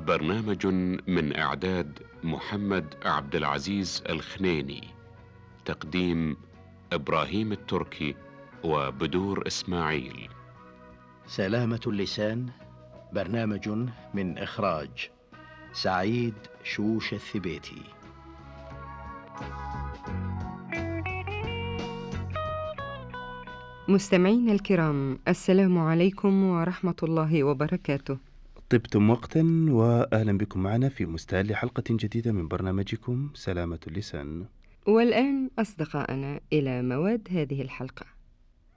برنامج من إعداد محمد عبد العزيز الخنيني، تقديم إبراهيم التركي وبدور إسماعيل. سلامة اللسان، برنامج من إخراج سعيد شوش الثبيتي. مستمعين الكرام، السلام عليكم ورحمة الله وبركاته. طبتم وقتا وأهلا بكم معنا في مستهل حلقة جديدة من برنامجكم سلامة اللسان. والآن أصدقائنا إلى مواد هذه الحلقة.